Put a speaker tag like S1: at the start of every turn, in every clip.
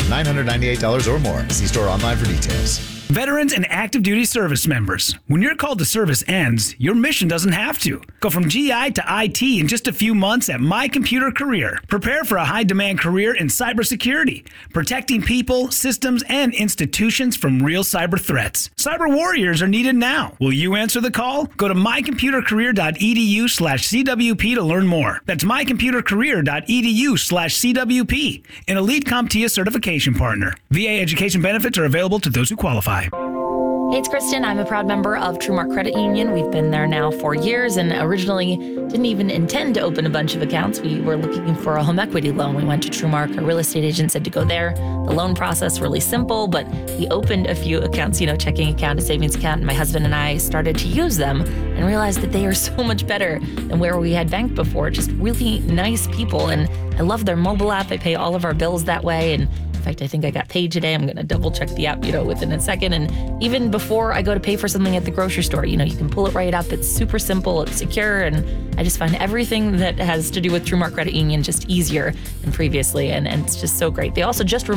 S1: $998 or more. See store online for details.
S2: Veterans and active duty service members, when your call to service ends, your mission doesn't have to. Go from GI to IT in just a few months at My Computer Career. Prepare for a high-demand career in cybersecurity, protecting people, systems, and institutions from real cyber threats. Cyber warriors are needed now. Will you answer the call? Go to mycomputercareer.edu/CWP to learn more. That's mycomputercareer.edu/CWP, an Elite CompTIA certification partner. VA education benefits are available to those who qualify.
S3: Hey, it's Kristen. I'm a proud member of TrueMark Credit Union. We've been there now for years and originally didn't even intend to open a bunch of accounts. We were looking for a home equity loan. We went to TrueMark. Our real estate agent said to go there. The loan process really simple, but we opened a few accounts, checking account, a savings account, and my husband and I started to use them and realized that they are so much better than where we had banked before. Just really nice people, and I love their mobile app. I pay all of our bills that way, and in fact, I think I got paid today. I'm going to double check the app, within a second. And even before I go to pay for something at the grocery store, you can pull it right up. It's super simple. It's secure. And I just find everything that has to do with TrueMark Credit Union just easier than previously. And it's just so great. They also just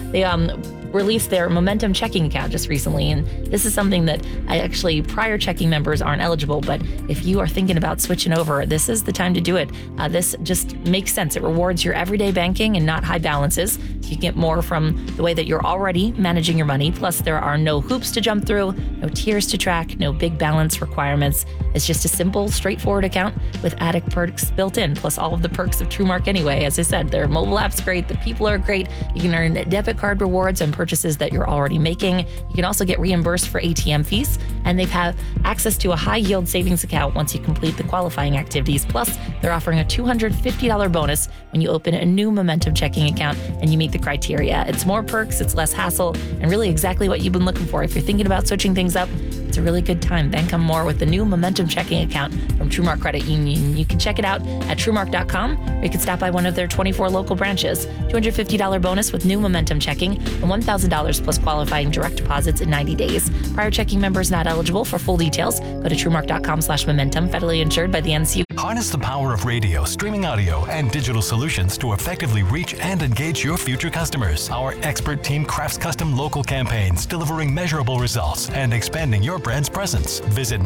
S3: released their Momentum checking account just recently. And this is something that prior checking members aren't eligible. But if you are thinking about switching over, this is the time to do it. This just makes sense. It rewards your everyday banking and not high balances. You get more from the way that you're already managing your money. Plus, there are no hoops to jump through, no tiers to track, no big balance requirements. It's just a simple, straightforward account with added perks built in, plus all of the perks of TrueMark anyway. As I said, their mobile app's great. The people are great. You can earn debit card rewards on purchases that you're already making. You can also get reimbursed for ATM fees, and they have access to a high-yield savings account once you complete the qualifying activities. Plus, they're offering a $250 bonus when you open a new Momentum checking account and you meet the criteria. It's more perks, it's less hassle, and really exactly what you've been looking for. If you're thinking about switching things up, it's a really good time. Bank on more with the new Momentum checking account from TrueMark Credit Union. You can check it out at TrueMark.com, or you can stop by one of their 24 local branches. $250 bonus with new Momentum checking and $1,000 plus qualifying direct deposits in 90 days. Prior checking members not eligible. For full details, go to TrueMark.com/Momentum, federally insured by the NCU.
S4: Harness the power of radio, streaming audio, and digital solutions to effectively reach and engage your future customers. Our expert team crafts custom local campaigns, delivering measurable results and expanding your brand's presence. Visit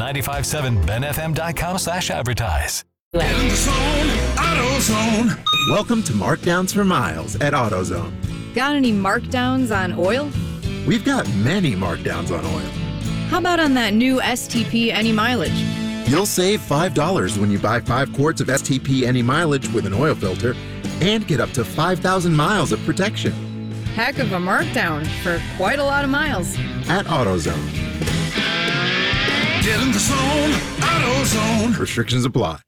S4: 957benfm.com/advertise.
S5: In the zone, AutoZone.
S6: Welcome to Markdowns for Miles at AutoZone.
S7: Got any markdowns on oil?
S6: We've got many markdowns on oil.
S7: How about on that new STP Any Mileage?
S6: You'll save $5 when you buy 5 quarts of STP Any Mileage with an oil filter and get up to 5,000 miles of protection.
S7: Heck of a markdown for quite a lot of miles.
S6: At AutoZone.
S5: Get in the zone, AutoZone.
S6: Restrictions apply.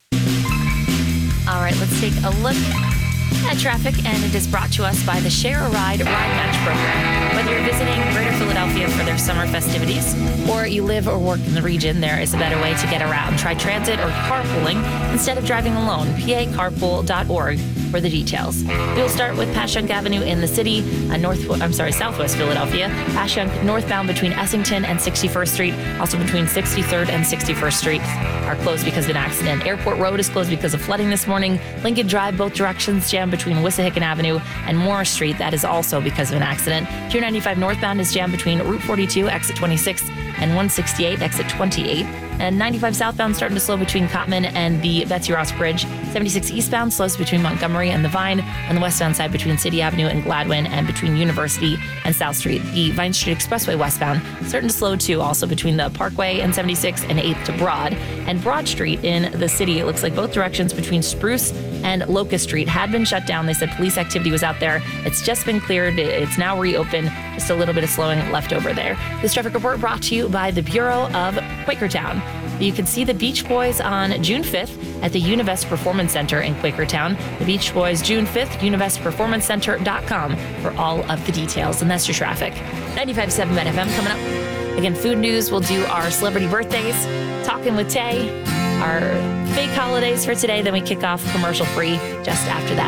S3: All right, let's take a look at traffic, and it is brought to us by the Share a Ride Match program. Whether you're visiting Greater Philadelphia for their summer festivities, or you live or work in the region, there is a better way to get around. Try transit or carpooling instead of driving alone. pacarpool.org for the details. We'll start with Passyunk Avenue in the city, Southwest Philadelphia. Passyunk northbound between Essington and 61st Street, also between 63rd and 61st Street are closed because of an accident. Airport Road is closed because of flooding this morning. Lincoln Drive, both directions, jammed between Wissahickon Avenue and Morris Street. That is also because of an accident. 295 northbound is jammed between Route 42, exit 26, and 168, exit 28. And 95 southbound starting to slow between Cottman and the Betsy Ross Bridge. 76 eastbound slows between Montgomery and the Vine. On the westbound side between City Avenue and Gladwin, and between University and South Street. The Vine Street Expressway westbound starting to slow too, also between the Parkway and 76 and 8th to Broad. And Broad Street in the city, it looks like both directions between Spruce and Locust Street had been shut down. They said police activity was out there. It's just been cleared. It's now reopened. Just a little bit of slowing left over there. This traffic report brought to you by the Bureau of Quakertown. You can see the Beach Boys on June 5th at the Univest Performance Center in Quakertown. The Beach Boys, June 5th, univestperformancecenter.com for all of the details. And that's your traffic. 95.7 FM coming up. Again, food news. We'll do our celebrity birthdays, Talking with Tay, our fake holidays for today. Then we kick off commercial free just after that.